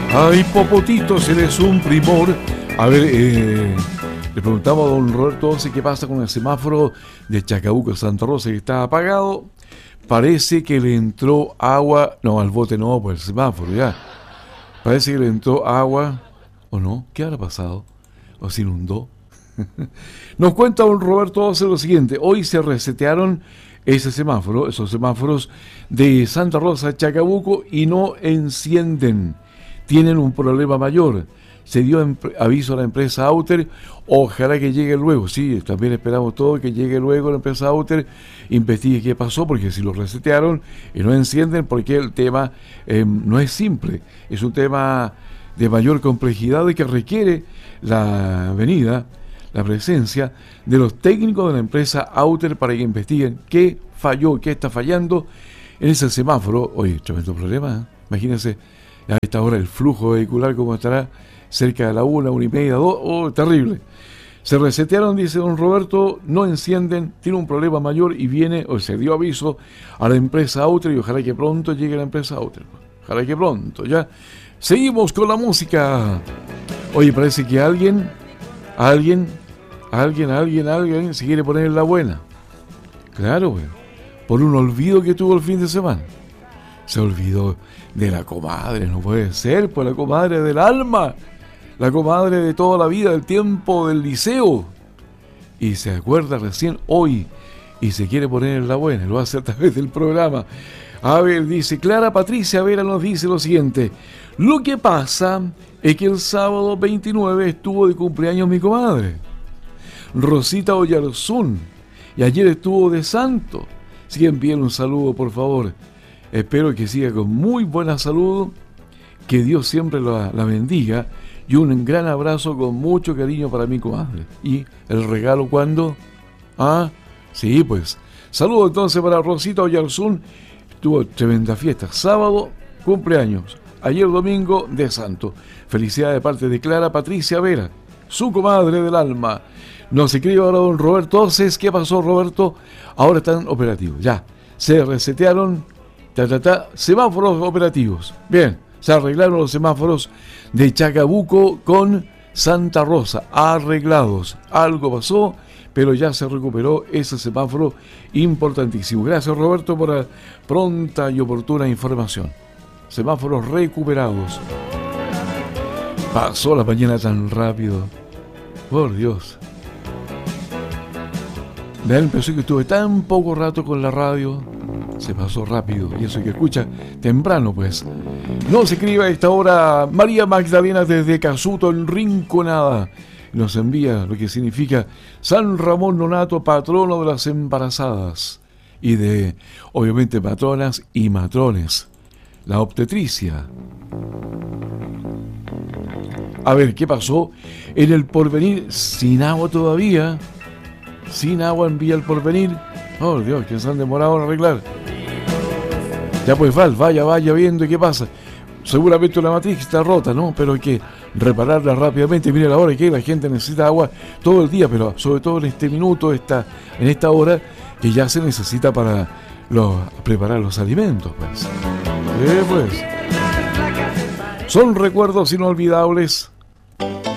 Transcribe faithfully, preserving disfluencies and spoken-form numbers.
Ay, Popotitos, eres un primor. A ver, eh, le preguntaba a don Roberto Once qué pasa con el semáforo de Chacabuco, Santa Rosa, que está apagado. Parece que le entró agua, no, al bote no, pues el semáforo ya. Parece que le entró agua, ¿o no? ¿Qué habrá pasado? ¿O se inundó? Nos cuenta don Roberto Once lo siguiente: hoy se resetearon ese semáforo, esos semáforos de Santa Rosa, Chacabuco, y no encienden. Tienen un problema mayor. Se dio empre- aviso a la empresa Auter, ojalá que llegue luego. Sí, también esperamos todo que llegue luego la empresa Auter, investigue qué pasó, porque si lo resetearon y no encienden, porque el tema eh, no es simple, es un tema de mayor complejidad y que requiere la venida, la presencia de los técnicos de la empresa Auter para que investiguen qué falló, qué está fallando en ese semáforo. Oye, tremendo problema, ¿eh? Imagínense a esta hora el flujo vehicular cómo estará cerca de la una, una y media, dos, oh, terrible. Se resetearon, dice don Roberto, no encienden, tiene un problema mayor y viene, o se dio aviso a la empresa Auter y ojalá que pronto llegue la empresa Auter. Ojalá que pronto, ya. Seguimos con la música. Oye, parece que alguien, alguien, alguien, alguien, alguien se quiere poner en la buena. Claro, güey. Por un olvido que tuvo el fin de semana. Se olvidó de la comadre, no puede ser, pues la comadre del alma, la comadre de toda la vida, del tiempo del liceo. Y se acuerda recién hoy y se quiere poner en la buena, lo hace a través del programa. A ver, dice Clara Patricia Vera, nos dice lo siguiente: lo que pasa es que el sábado veintinueve estuvo de cumpleaños mi comadre, Rosita Oyarzún, y ayer estuvo de santo. Si envíen un saludo, por favor. Espero que siga con muy buena salud, que Dios siempre la, la bendiga, y un gran abrazo con mucho cariño para mi comadre. ¿Y el regalo cuándo? Ah, sí, pues. Saludo entonces para Rosita Oyarzún. Tuvo tremenda fiesta. Sábado, cumpleaños. Ayer domingo, de santo. Felicidades de parte de Clara Patricia Vera, su comadre del alma. Nos escribe ahora don Roberto. Entonces, ¿qué pasó, Roberto? Ahora están operativos. Ya, se resetearon. Ta, ta, ta, semáforos operativos. Bien, se arreglaron los semáforos de Chacabuco con Santa Rosa. Arreglados. Algo pasó, pero ya se recuperó ese semáforo importantísimo. Gracias, Roberto, por la pronta y oportuna información. Semáforos recuperados. Pasó la mañana tan rápido. Por Dios. Vean, pensé que estuve tan poco rato con la radio. Se pasó rápido, y eso que escucha temprano, pues. No se escriba a esta hora María Magdalena desde Casuto, en Rinconada. Nos envía lo que significa San Ramón Nonato, patrono de las embarazadas. Y de, obviamente, patronas y matrones. La obstetricia. A ver, ¿qué pasó? En el Porvenir, sin agua todavía. Sin agua en Villa El Porvenir. Oh, Dios, que se han demorado en arreglar. Ya pues, Val, vaya, vaya viendo qué pasa. Seguramente una matriz está rota, ¿no? Pero hay que repararla rápidamente. Mire la hora que la gente necesita agua todo el día, pero sobre todo en este minuto, esta, en esta hora, que ya se necesita para los, preparar los alimentos, pues. Eh, pues. Son recuerdos inolvidables